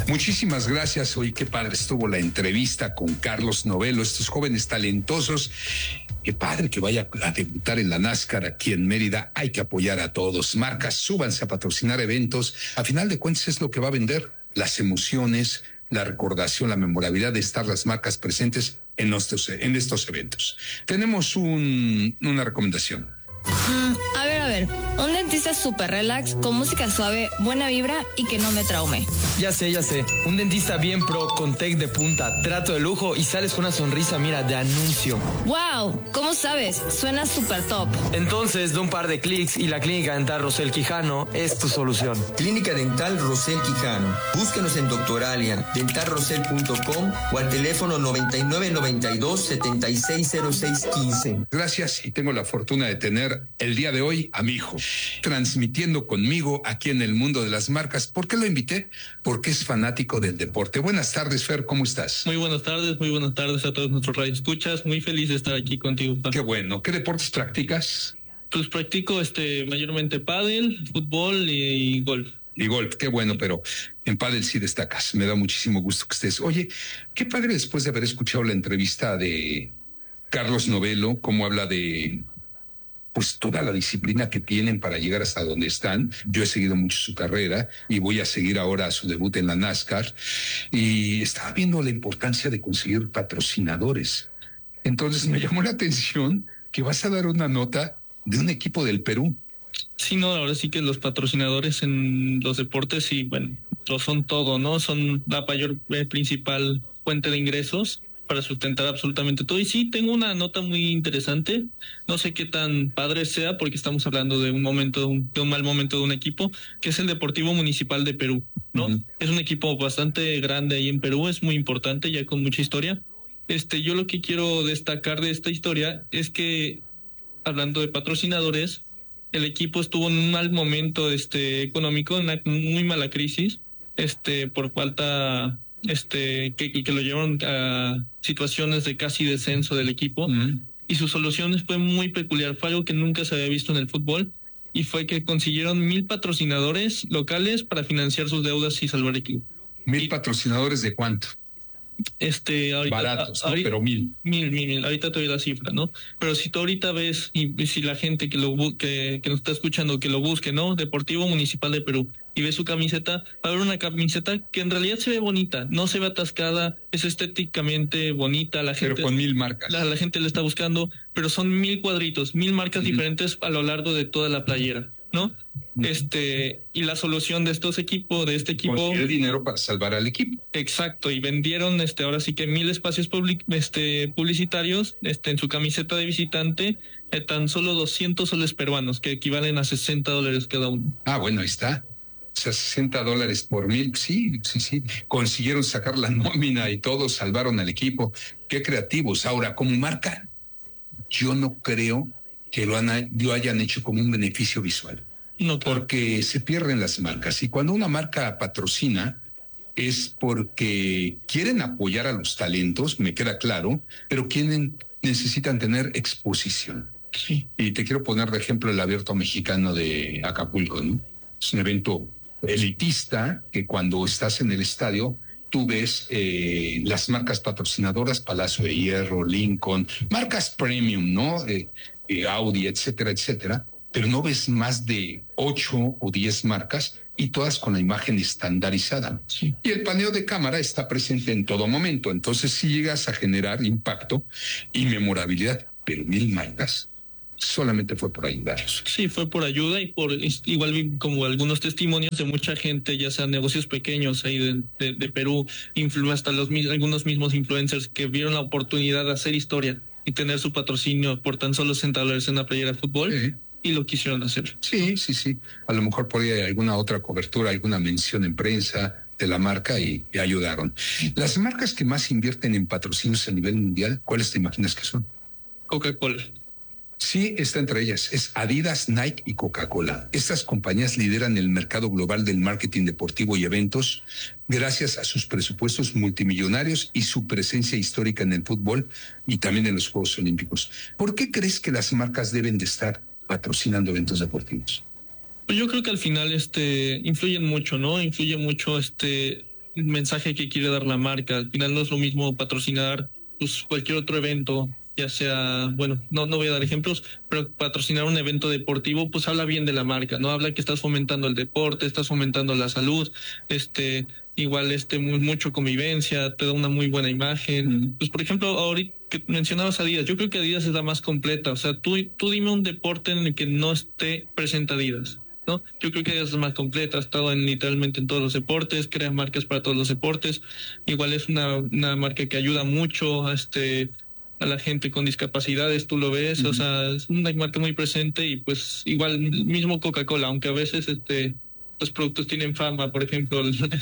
Muchísimas gracias. Hoy qué padre estuvo la entrevista con Carlos Novelo, estos jóvenes talentosos. Qué padre que vaya a debutar en la NASCAR aquí en Mérida. Hay que apoyar a todos. Marcas, súbanse a patrocinar eventos. A final de cuentas es lo que va a vender. Las emociones, la recordación, la memorabilidad de estar las marcas presentes en estos eventos. Tenemos una recomendación. A ver, un dentista súper relax, con música suave, buena vibra y que no me traume. Ya sé, un dentista bien pro, con tech de punta, trato de lujo y sales con una sonrisa, mira, de anuncio. ¡Wow! ¿Cómo sabes? Suena súper top. Entonces, de un par de clics y la Clínica Dental Rosel Quijano es tu solución. Clínica Dental Rosel Quijano. Búsquenos en Doctoralia, dentalrosel.com o al teléfono 9992-760615. Gracias, y tengo la fortuna de tener el día de hoy a mi hijo, transmitiendo conmigo aquí en el mundo de las marcas. ¿Por qué lo invité? Porque es fanático del deporte. Buenas tardes, Fer, ¿cómo estás? Muy buenas tardes a todos nuestros radioescuchas. Muy feliz de estar aquí contigo, Pablo. Qué bueno. ¿Qué deportes practicas? Pues practico mayormente pádel, fútbol y golf. Y golf, qué bueno, pero en pádel sí destacas. Me da muchísimo gusto que estés. Oye, qué padre después de haber escuchado la entrevista de Carlos Novelo, cómo habla de pues toda la disciplina que tienen para llegar hasta donde están. Yo he seguido mucho su carrera y voy a seguir ahora su debut en la NASCAR. Y estaba viendo la importancia de conseguir patrocinadores. Entonces me llamó la atención que vas a dar una nota de un equipo del Perú. Sí, no, ahora sí que los patrocinadores en los deportes, sí, bueno, lo son todo, ¿no? Son la mayor principal fuente de ingresos para sustentar absolutamente todo. Y sí, tengo una nota muy interesante. No sé qué tan padre sea, porque estamos hablando de un momento, de un mal momento de un equipo, que es el Deportivo Municipal de Perú, ¿no? Uh-huh. Es un equipo bastante grande ahí en Perú, es muy importante, ya con mucha historia. Yo lo que quiero destacar de esta historia es que, hablando de patrocinadores, el equipo estuvo en un mal momento económico, en una muy mala crisis, por falta que lo llevaron a situaciones de casi descenso del equipo. Uh-huh. Y su solución fue muy peculiar, fue algo que nunca se había visto en el fútbol, y fue que consiguieron 1,000 patrocinadores locales para financiar sus deudas y salvar el equipo. ¿1,000 patrocinadores de cuánto? Ahorita, baratos, ¿no? Pero 1,000. 1,000, ahorita te doy la cifra, ¿no? Pero si tú ahorita ves, y si la gente que nos está escuchando, que lo busque, ¿no? Deportivo Municipal de Perú, y ve su camiseta, va a haber una camiseta que en realidad se ve bonita, no se ve atascada, es estéticamente bonita, la gente... Pero con 1,000 marcas. La gente le está buscando, pero son 1,000 cuadritos, 1,000 marcas diferentes a lo largo de toda la playera, ¿no? Y la solución de este equipo... Conseguir dinero para salvar al equipo. Exacto, y vendieron ahora sí que 1,000 espacios publicitarios en su camiseta de visitante, tan solo 200 soles peruanos, que equivalen a $60 cada uno. Ah, bueno, ahí está. O sea, $60 por 1,000, sí. Consiguieron sacar la nómina y todo, salvaron al equipo. Qué creativos. Ahora, como marca, yo no creo que lo hayan hecho como un beneficio visual. No, claro. Porque se pierden las marcas. Y cuando una marca patrocina, es porque quieren apoyar a los talentos, me queda claro, pero necesitan tener exposición. Sí. Y te quiero poner de ejemplo el Abierto Mexicano de Acapulco, ¿no? Es un evento elitista que cuando estás en el estadio tú ves las marcas patrocinadoras, Palacio de Hierro, Lincoln, marcas premium, ¿no? Audi, etcétera, pero no ves más de 8 o 10 marcas y todas con la imagen estandarizada. Sí. Y el paneo de cámara está presente en todo momento, entonces sí llegas a generar impacto y memorabilidad, pero 1,000 marcas solamente fue por ayudarlos. Sí, fue por ayuda y por igual vi como algunos testimonios de mucha gente, ya sean negocios pequeños ahí de Perú, hasta algunos mismos influencers que vieron la oportunidad de hacer historia y tener su patrocinio por tan solo $60 en una playera de fútbol. Sí. Y lo quisieron hacer. Sí. A lo mejor por ahí hay alguna otra cobertura, alguna mención en prensa de la marca y ayudaron. Las marcas que más invierten en patrocinios a nivel mundial, ¿cuáles te imaginas que son? Coca-Cola. Sí, está entre ellas. Es Adidas, Nike y Coca-Cola. Estas compañías lideran el mercado global del marketing deportivo y eventos gracias a sus presupuestos multimillonarios y su presencia histórica en el fútbol y también en los Juegos Olímpicos. ¿Por qué crees que las marcas deben de estar patrocinando eventos deportivos? Pues yo creo que al final influyen mucho, ¿no? Influye mucho el mensaje que quiere dar la marca. Al final no es lo mismo patrocinar pues cualquier otro evento, ya sea, bueno, no voy a dar ejemplos, pero patrocinar un evento deportivo, pues habla bien de la marca, ¿no? Habla que estás fomentando el deporte, estás fomentando la salud, igual mucho convivencia, te da una muy buena imagen. Pues por ejemplo, ahorita que mencionabas Adidas, yo creo que Adidas es la más completa. O sea, tú dime un deporte en el que no esté presente Adidas, ¿no? Yo creo que Adidas es más completa, ha estado literalmente en todos los deportes, crea marcas para todos los deportes. Igual es una marca que ayuda mucho a la gente con discapacidades, tú lo ves, o sea, es una marca muy presente. Y pues igual mismo Coca-Cola, aunque a veces los productos tienen fama, por ejemplo,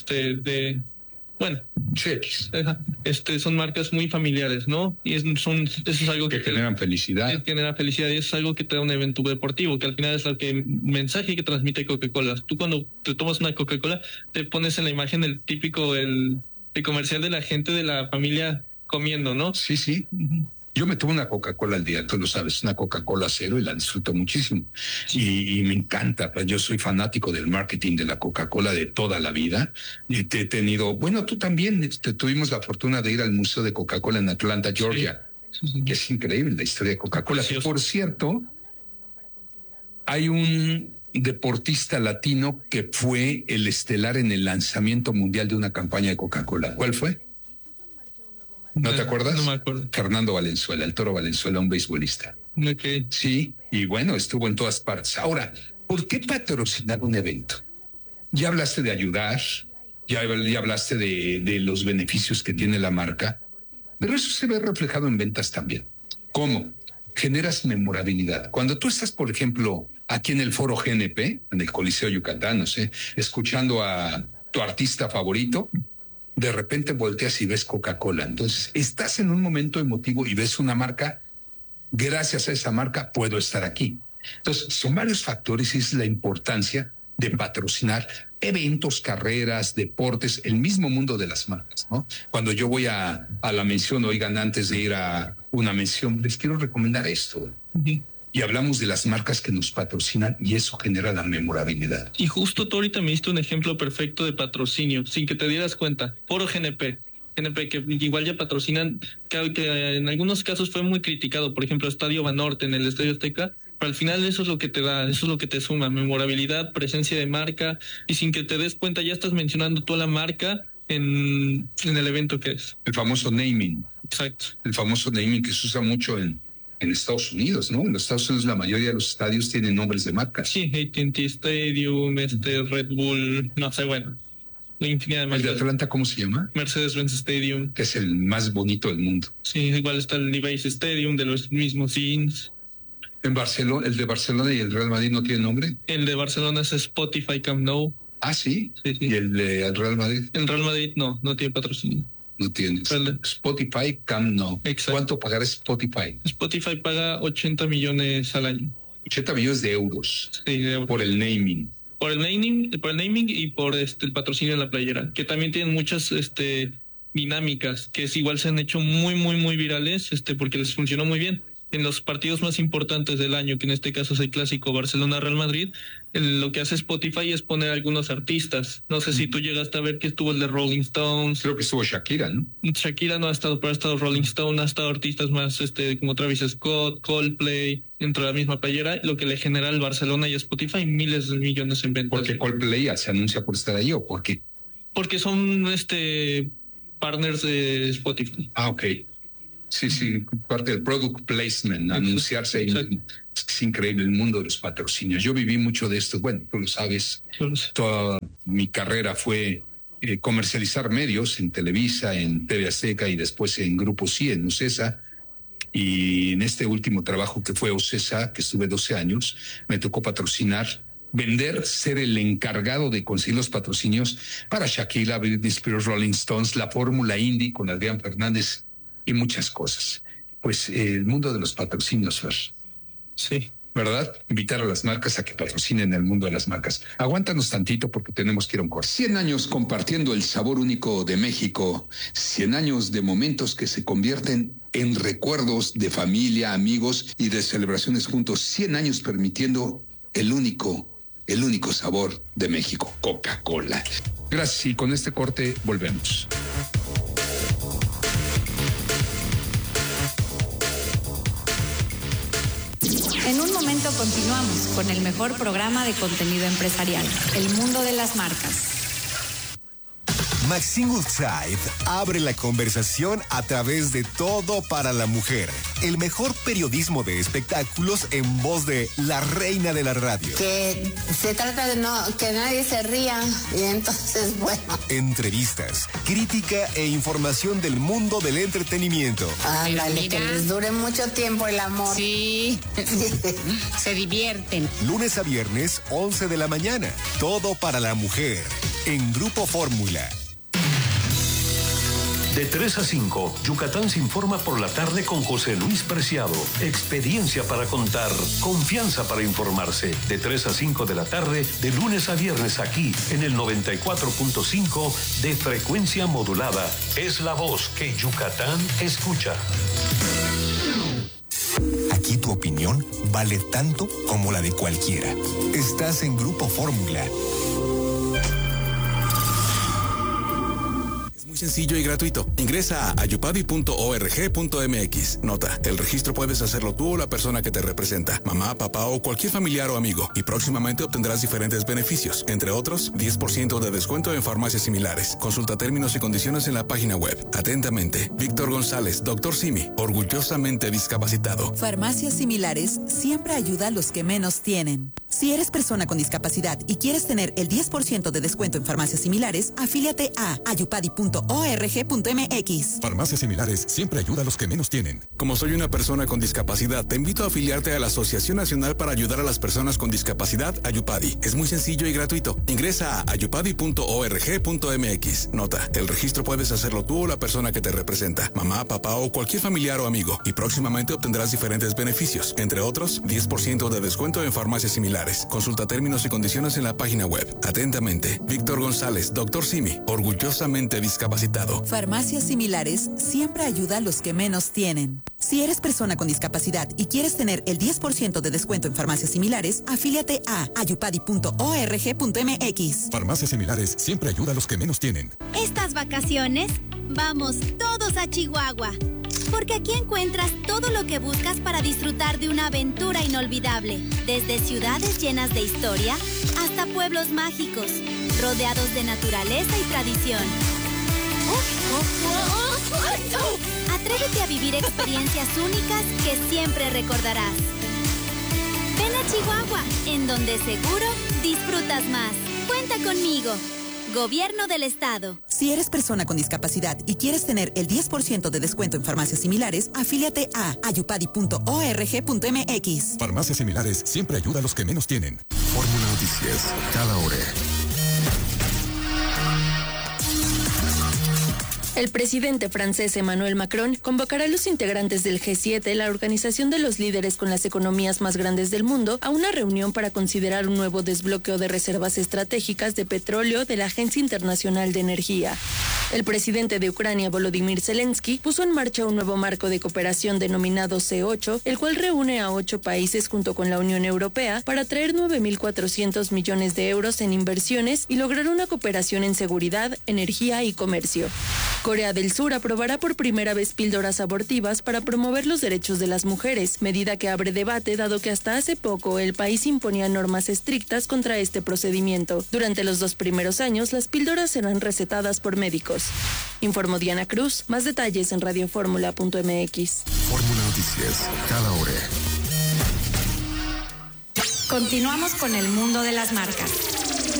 Cheques. Son marcas muy familiares, ¿no? Y eso es algo que generan felicidad. Genera felicidad, y eso es algo que te da un evento deportivo, que al final es el mensaje que transmite Coca-Cola. Tú cuando te tomas una Coca-Cola, te pones en la imagen el típico, el comercial de la gente de la familia comiendo, ¿no? Sí. Yo me tomo una Coca-Cola al día, tú lo sabes, una Coca-Cola cero, y la disfruto muchísimo. Y me encanta, pues yo soy fanático del marketing de la Coca-Cola de toda la vida. Y te he tenido, bueno, tú también, tuvimos la fortuna de ir al Museo de Coca-Cola en Atlanta, Georgia, que es increíble la historia de Coca-Cola. Por cierto, hay un deportista latino que fue el estelar en el lanzamiento mundial de una campaña de Coca-Cola. ¿Cuál fue? ¿No te acuerdas? No me acuerdo. Fernando Valenzuela, el Toro Valenzuela, un beisbolista. Okay. Sí, y bueno, estuvo en todas partes. Ahora, ¿por qué patrocinar un evento? Ya hablaste de ayudar, ya hablaste de los beneficios que tiene la marca, pero eso se ve reflejado en ventas también. ¿Cómo? Generas memorabilidad. Cuando tú estás, por ejemplo, aquí en el Foro GNP, en el Coliseo Yucatán, no sé, escuchando a tu artista favorito, de repente volteas y ves Coca-Cola. Entonces, estás en un momento emotivo y ves una marca. Gracias a esa marca puedo estar aquí. Entonces, son varios factores y es la importancia de patrocinar eventos, carreras, deportes, el mismo mundo de las marcas, ¿no? Cuando yo voy a la mención, oigan, antes de ir a una mención, les quiero recomendar esto. Y hablamos de las marcas que nos patrocinan y eso genera la memorabilidad. Y justo tú ahorita me diste un ejemplo perfecto de patrocinio, sin que te dieras cuenta. Foro GNP, que igual ya patrocinan, que en algunos casos fue muy criticado. Por ejemplo, Estadio Banorte en el Estadio Azteca, pero al final eso es lo que te da, eso es lo que te suma, memorabilidad, presencia de marca, y sin que te des cuenta ya estás mencionando toda la marca en el evento que es. El famoso naming. Exacto. El famoso naming que se usa mucho en Estados Unidos, ¿no? En los Estados Unidos la mayoría de los estadios tienen nombres de marcas. Sí, AT&T Stadium, Red Bull, no sé, bueno, la infinidad de marcas. ¿El de Atlanta cómo se llama? Mercedes-Benz Stadium. Que es el más bonito del mundo. Sí, igual está el Levi's Stadium de los mismos jeans. En Barcelona, el de Barcelona y el Real Madrid no tiene nombre. El de Barcelona es Spotify Camp Nou. Ah, sí. Sí. ¿Y el de Real Madrid? El Real Madrid no tiene patrocinio. No tienes. Spotify Camp Nou. Exacto. ¿Cuánto pagará Spotify? Spotify paga 80 millones al año. 80 millones de euros. Sí, de euros. Por el naming. Por el naming y por el patrocinio de la playera, que también tienen muchas dinámicas que igual se han hecho muy, muy, muy virales, porque les funcionó muy bien. En los partidos más importantes del año, que en este caso es el clásico Barcelona-Real Madrid, lo que hace Spotify es poner algunos artistas. No sé si tú llegaste a ver que estuvo el de Rolling Stones. Creo que estuvo Shakira, ¿no? Shakira no ha estado, pero ha estado Rolling Stone, ha estado artistas más como Travis Scott, Coldplay, dentro de la misma playera, lo que le genera al Barcelona y a Spotify miles de millones en ventas. ¿Porque Coldplay se anuncia por estar ahí o por qué? Porque son partners de Spotify. Ah, ok. Sí, parte del product placement, anunciarse ahí. Es increíble el mundo de los patrocinios. Yo viví mucho de esto. Bueno, tú lo sabes. Toda mi carrera fue comercializar medios en Televisa, en TV Azteca y después en Grupo Sí, en Ocesa. Y en este último trabajo que fue Ocesa, que estuve 12 años, me tocó patrocinar, vender, ser el encargado de conseguir los patrocinios para Shakira, Britney Spears, Rolling Stones, la Fórmula Indy con Adrián Fernández y muchas cosas. Pues el mundo de los patrocinios, Fer. Sí. ¿Verdad? Invitar a las marcas a que patrocinen el mundo de las marcas. Aguántanos tantito porque tenemos que ir a un corte. 100 años compartiendo el sabor único de México. 100 años de momentos que se convierten en recuerdos de familia, amigos y de celebraciones juntos. 100 años permitiendo el único el único sabor de México, Coca-Cola. Gracias, y con este corte volvemos. En un momento continuamos con el mejor programa de contenido empresarial, El Mundo de las Marcas. Maxine Woodside abre la conversación a través de Todo para la Mujer. El mejor periodismo de espectáculos en voz de la reina de la radio. Que se trata de que nadie se ría y entonces, bueno. Entrevistas, crítica e información del mundo del entretenimiento. Ándale, que les dure mucho tiempo el amor. Sí, se divierten. Lunes a viernes, 11 de la mañana. Todo para la Mujer, en Grupo Fórmula. De 3 a 5, Yucatán se informa por la tarde con José Luis Preciado. Experiencia para contar, confianza para informarse. De 3 a 5 de la tarde, de lunes a viernes aquí, en el 94.5 de frecuencia modulada. Es la voz que Yucatán escucha. Aquí tu opinión vale tanto como la de cualquiera. Estás en Grupo Fórmula. Sencillo y gratuito. Ingresa a ayupadi.org.mx. Nota, el registro puedes hacerlo tú o la persona que te representa, mamá, papá o cualquier familiar o amigo, y próximamente obtendrás diferentes beneficios, entre otros, 10% de descuento en farmacias similares. Consulta términos y condiciones en la página web. Atentamente, Víctor González, Dr. Simi, orgullosamente discapacitado. Farmacias Similares siempre ayuda a los que menos tienen. Si eres persona con discapacidad y quieres tener el 10% de descuento en farmacias similares, afíliate a ayupadi.org.mx. Farmacias Similares siempre ayuda a los que menos tienen. Como soy una persona con discapacidad, te invito a afiliarte a la Asociación Nacional para Ayudar a las Personas con Discapacidad, Ayupadi. Es muy sencillo y gratuito. Ingresa a ayupadi.org.mx. Nota, el registro puedes hacerlo tú o la persona que te representa, mamá, papá o cualquier familiar o amigo, y próximamente obtendrás diferentes beneficios, entre otros, 10% de descuento en farmacias similares. Consulta términos y condiciones en la página web. Atentamente, Víctor González, Dr. Simi, orgullosamente discapacitado. Farmacias Similares siempre ayuda a los que menos tienen. Si eres persona con discapacidad y quieres tener el 10% de descuento en farmacias similares, afíliate a ayupadi.org.mx. Farmacias Similares siempre ayuda a los que menos tienen. Estas vacaciones, vamos todos a Chihuahua. Porque aquí encuentras todo lo que buscas para disfrutar de una aventura inolvidable. Desde ciudades llenas de historia hasta pueblos mágicos, rodeados de naturaleza y tradición. Atrévete a vivir experiencias únicas que siempre recordarás. Ven a Chihuahua, en donde seguro disfrutas más. Cuenta conmigo. Gobierno del Estado. Si eres persona con discapacidad y quieres tener el 10% de descuento en farmacias similares, afíliate a ayupadi.org.mx. Farmacias Similares siempre ayuda a los que menos tienen. Fórmula Noticias, cada hora. El presidente francés Emmanuel Macron convocará a los integrantes del G7, la organización de los líderes con las economías más grandes del mundo, a una reunión para considerar un nuevo desbloqueo de reservas estratégicas de petróleo de la Agencia Internacional de Energía. El presidente de Ucrania, Volodymyr Zelensky, puso en marcha un nuevo marco de cooperación denominado C8, el cual reúne a 8 países junto con la Unión Europea para traer 9.400 millones de euros en inversiones y lograr una cooperación en seguridad, energía y comercio. Corea del Sur aprobará por primera vez píldoras abortivas para promover los derechos de las mujeres, medida que abre debate dado que hasta hace poco el país imponía normas estrictas contra este procedimiento. Durante los 2 primeros años, las píldoras serán recetadas por médicos. Informó Diana Cruz. Más detalles en radioformula.mx. Fórmula Noticias, cada hora. Continuamos con El Mundo de las Marcas.